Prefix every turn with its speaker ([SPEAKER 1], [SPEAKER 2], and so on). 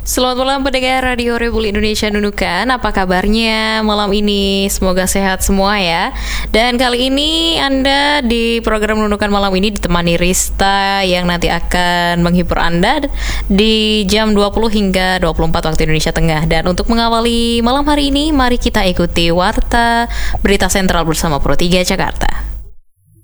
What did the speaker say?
[SPEAKER 1] Selamat malam pendengar Radio Republik Indonesia Nunukan. Apa kabarnya malam ini? Semoga sehat semua ya. Dan kali ini Anda di program Nunukan malam ini ditemani Rista yang nanti akan menghibur Anda di jam 20 hingga 24 waktu Indonesia Tengah. Dan untuk mengawali malam hari ini, mari kita ikuti Warta Berita Sentral bersama Pro 3 Jakarta.